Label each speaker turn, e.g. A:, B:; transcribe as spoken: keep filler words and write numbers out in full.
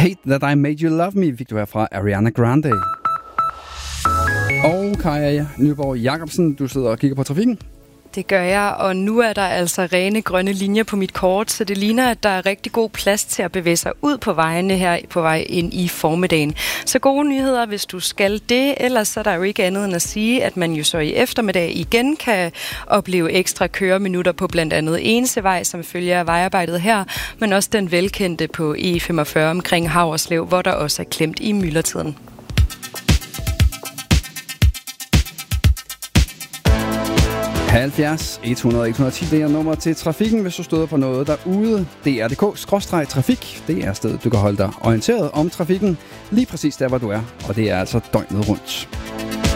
A: Hate That I Made You Love Me fik du her fra Ariana Grande. Og Kaja Nyborg Jacobsen, du sidder og kigger på trafikken.
B: Det gør jeg, og nu er der altså rene grønne linjer på mit kort, så det ligner, at der er rigtig god plads til at bevæge sig ud på vejene her på vej ind i formiddagen. Så gode nyheder, hvis du skal det, ellers så er der jo ikke andet end at sige, at man jo så i eftermiddag igen kan opleve ekstra køreminutter på blandt andet Ensevej, som følger af vejarbejdet her, men også den velkendte på E femogfyrre omkring Haverslev, hvor der også er klemt i myldretiden.
A: halvfjerds et hundrede et hundrede og ti, det er nummer til trafikken, hvis du støder på noget derude. D R punktum D K skråstreg trafik, det er stedet, du kan holde dig orienteret om trafikken, lige præcis der, hvor du er, og det er altså døgnet rundt.